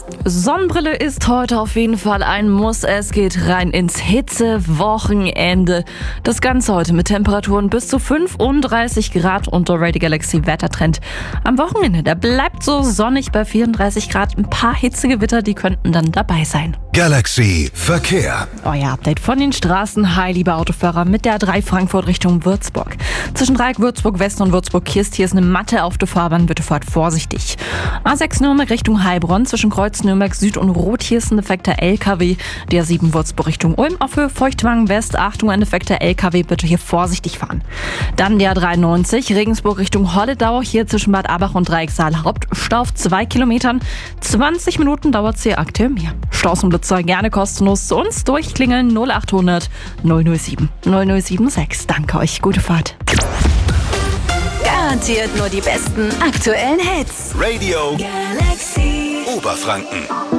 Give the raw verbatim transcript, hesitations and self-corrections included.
Sonnenbrille ist heute auf jeden Fall ein Muss. Es geht rein ins Hitzewochenende. Das Ganze heute mit Temperaturen bis zu fünfunddreißig Grad und der Radio Galaxy Wettertrend. Am Wochenende, der bleibt so sonnig bei vierunddreißig Grad. Ein paar Hitzegewitter, die könnten dann dabei sein. Galaxy Verkehr. Euer Update von den Straßen. Hi, liebe Autofahrer, mit der A drei Frankfurt Richtung Würzburg. Zwischen Dreieck Würzburg West und Würzburg Kirst, hier ist eine Matte auf der Fahrbahn, bitte fahrt vorsichtig. A sechs Nürnberg Richtung Heilbronn, zwischen Kreuz Nürnberg Süd und Rot, hier ist ein defekter L K W. Der A sieben Würzburg Richtung Ulm auf Höhe Feuchtwangen West, Achtung, ein defekter L K W, bitte hier vorsichtig fahren. Dann der A dreiundneunzig Regensburg Richtung Holledau, hier zwischen Bad Abach und Dreiecksaal Haupt, Stau auf zwei Kilometern. zwanzig Minuten dauert sie aktuell mehr. Staus und Blitzer gerne kostenlos zu uns durchklingeln null achthundert null null sieben null null sieben sechs. Danke euch, gute Fahrt. Garantiert nur die besten aktuellen Hits. Radio Galaxy Oberfranken.